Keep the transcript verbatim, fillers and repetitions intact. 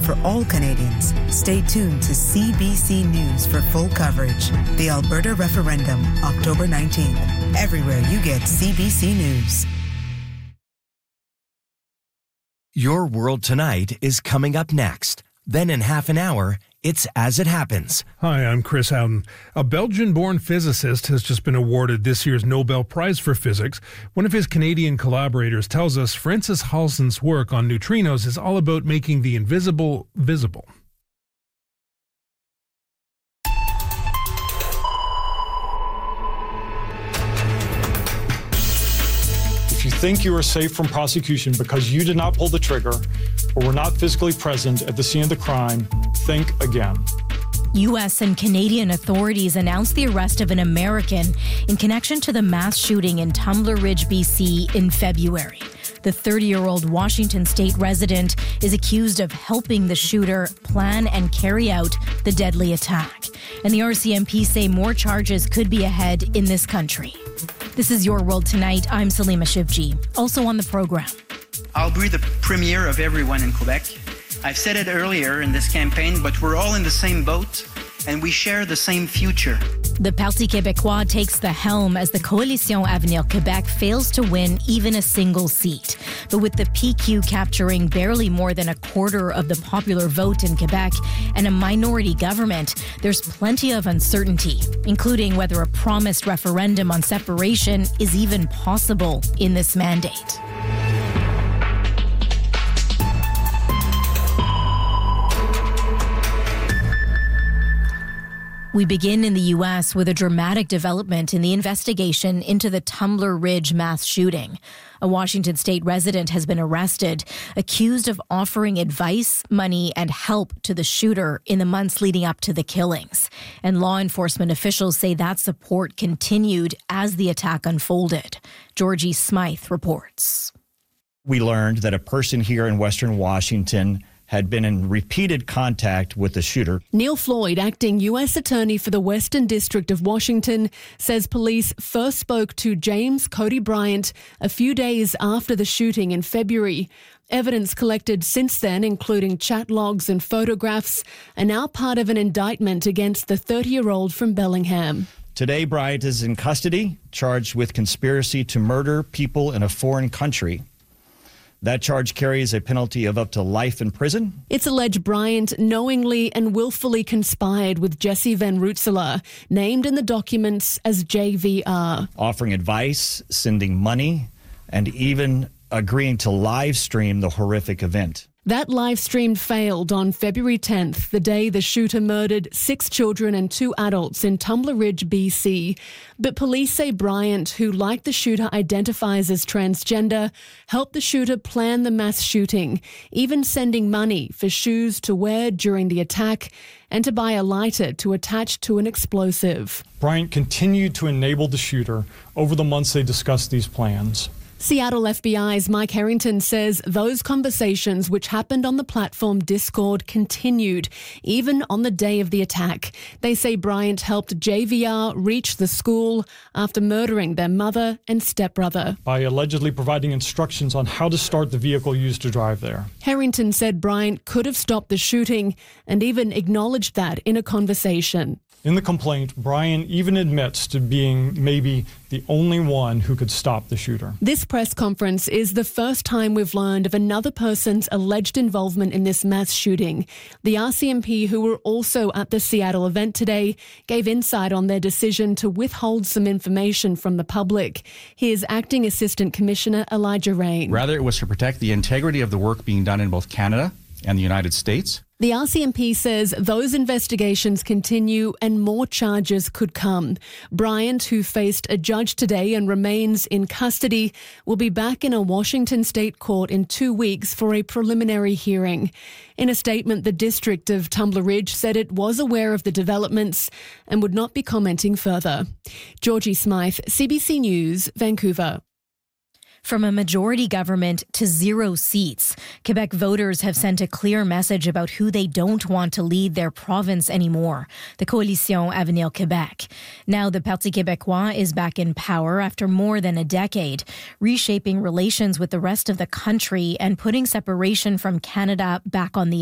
for all Canadians. Stay tuned to C B C News for full coverage. The Alberta referendum, October nineteenth. Everywhere you get C B C News. Your World Tonight is coming up next. Then in half an hour, it's As It Happens. Hi, I'm Chris Howden. A Belgian-born physicist has just been awarded this year's Nobel Prize for Physics. One of his Canadian collaborators tells us Francis Halsen's work on neutrinos is all about making the invisible visible. If you think you are safe from prosecution because you did not pull the trigger or were not physically present at the scene of the crime, think again. U S and Canadian authorities announced the arrest of an American in connection to the mass shooting in Tumbler Ridge, B C in February. The thirty-year-old Washington state resident is accused of helping the shooter plan and carry out the deadly attack. And the R C M P say more charges could be ahead in this country. This is Your World Tonight. I'm Salima Shivji. Also on the program. I'll be the premier of everyone in Quebec. I've said it earlier in this campaign, but we're all in the same boat and we share the same future. The Parti Québécois takes the helm as the Coalition Avenir Québec fails to win even a single seat. But with the P Q capturing barely more than a quarter of the popular vote in Quebec and a minority government, there's plenty of uncertainty, including whether a promised referendum on separation is even possible in this mandate. We begin in the U S with a dramatic development in the investigation into the Tumbler Ridge mass shooting. A Washington state resident has been arrested, accused of offering advice, money, and help to the shooter in the months leading up to the killings. And law enforcement officials say that support continued as the attack unfolded. Georgie Smythe reports. We learned that a person here in Western Washington had been in repeated contact with the shooter. Neil Floyd, acting U S Attorney for the Western District of Washington, says police first spoke to James Cody Bryant a few days after the shooting in February. Evidence collected since then, including chat logs and photographs, are now part of an indictment against the thirty-year-old from Bellingham. Today, Bryant is in custody, charged with conspiracy to murder people in a foreign country. That charge carries a penalty of up to life in prison. It's alleged Bryant knowingly and willfully conspired with Jesse Van Rutselaar, named in the documents as J V R. Offering advice, sending money, and even agreeing to live stream the horrific event. That live stream failed on February tenth, the day the shooter murdered six children and two adults in Tumbler Ridge, B C. But police say Bryant, who like the shooter identifies as transgender, helped the shooter plan the mass shooting, even sending money for shoes to wear during the attack and to buy a lighter to attach to an explosive. Bryant continued to enable the shooter over the months they discussed these plans. Seattle F B I's Mike Harrington says those conversations, which happened on the platform Discord, continued even on the day of the attack. They say Bryant helped J V R reach the school after murdering their mother and stepbrother, by allegedly providing instructions on how to start the vehicle used to drive there. Harrington said Bryant could have stopped the shooting and even acknowledged that in a conversation. In the complaint, Bryant even admits to being maybe the only one who could stop the shooter. This press conference is the first time we've learned of another person's alleged involvement in this mass shooting. The R C M P, who were also at the Seattle event today, gave insight on their decision to withhold some information from the public. Here's Acting Assistant Commissioner Elijah Rain. Rather, it was to protect the integrity of the work being done in both Canada and the United States. The R C M P says those investigations continue and more charges could come. Bryant, who faced a judge today and remains in custody, will be back in a Washington state court in two weeks for a preliminary hearing. In a statement, the district of Tumbler Ridge said it was aware of the developments and would not be commenting further. Georgie Smythe, C B C News, Vancouver. From a majority government to zero seats, Quebec voters have sent a clear message about who they don't want to lead their province anymore, the Coalition Avenir Québec. Now the Parti Québécois is back in power after more than a decade, reshaping relations with the rest of the country and putting separation from Canada back on the